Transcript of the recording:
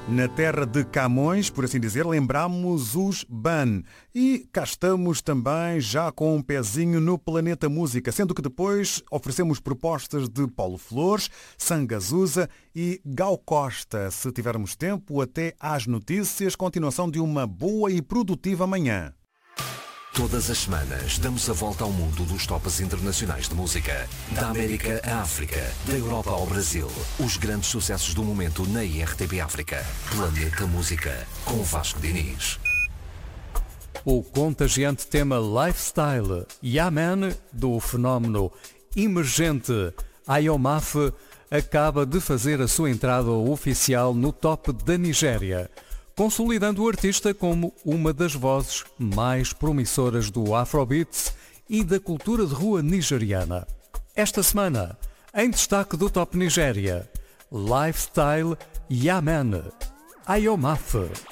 Na terra de Camões, por assim dizer, lembramos os Ban. E cá estamos também já com um pezinho no Planeta Música, sendo que depois oferecemos propostas de Paulo Flores, Sangazusa e Gal Costa. Se tivermos tempo, até às notícias, continuação de uma boa e produtiva manhã. Todas as semanas damos a volta ao mundo dos tops internacionais de música. Da América à África, da Europa ao Brasil. Os grandes sucessos do momento na IRTP África. Planeta Música, com Vasco Diniz. O contagiante tema Lifestyle, Yeah Man, do fenómeno emergente Ayomaf, acaba de fazer a sua entrada oficial no top da Nigéria, consolidando o artista como uma das vozes mais promissoras do Afrobeats e da cultura de rua nigeriana. Esta semana, em destaque do Top Nigéria, Lifestyle Yeah Man, Ayomaf.